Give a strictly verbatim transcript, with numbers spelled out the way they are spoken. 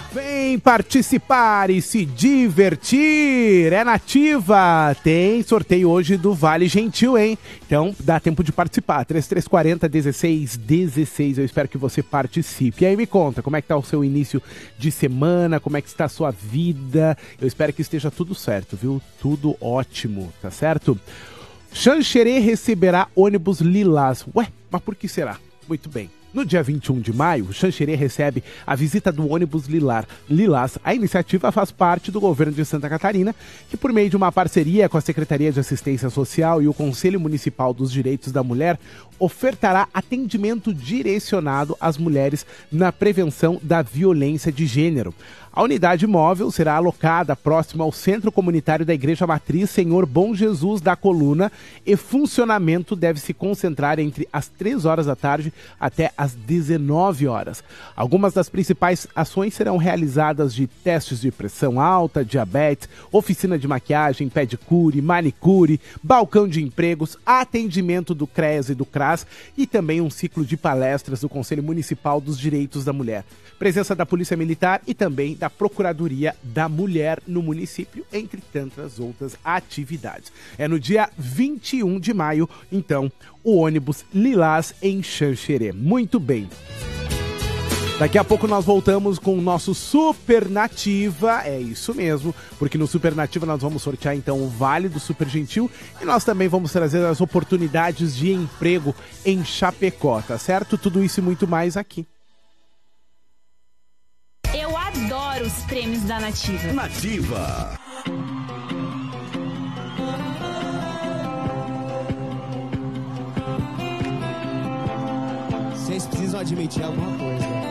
Vem participar e se divertir, é Nativa, tem sorteio hoje do Vale Gentil, hein? Então dá tempo de participar, três três quatro zero, dezesseis dezesseis, eu espero que você participe. E aí me conta, como é que tá o seu início de semana, como é que está a sua vida, eu espero que esteja tudo certo, viu? Tudo ótimo, tá certo? Xanxerê receberá ônibus lilás, ué, mas por que será? Muito bem. No dia vinte e um de maio, Xanxerê recebe a visita do ônibus Lilar, Lilás. A iniciativa faz parte do governo de Santa Catarina, que por meio de uma parceria com a Secretaria de Assistência Social e o Conselho Municipal dos Direitos da Mulher, ofertará atendimento direcionado às mulheres na prevenção da violência de gênero. A unidade móvel será alocada próximo ao Centro Comunitário da Igreja Matriz Senhor Bom Jesus da Coluna e funcionamento deve se concentrar entre as três horas da tarde até as dezenove horas. Algumas das principais ações serão realizadas de testes de pressão alta, diabetes, oficina de maquiagem, pedicure, manicure, balcão de empregos, atendimento do CREAS e do CRAS e também um ciclo de palestras do Conselho Municipal dos Direitos da Mulher. Presença da Polícia Militar e também da Procuradoria da Mulher no município, entre tantas outras atividades. É no dia vinte e um de maio, então, o ônibus Lilás em Xanxerê. Muito bem. Daqui a pouco nós voltamos com o nosso Super Nativa, é isso mesmo, porque no Super Nativa nós vamos sortear então o Vale do Super Gentil e nós também vamos trazer as oportunidades de emprego em Chapecó, tá certo? Tudo isso e muito mais aqui. Eu adoro os prêmios da Nativa. Nativa. Vocês precisam admitir alguma coisa.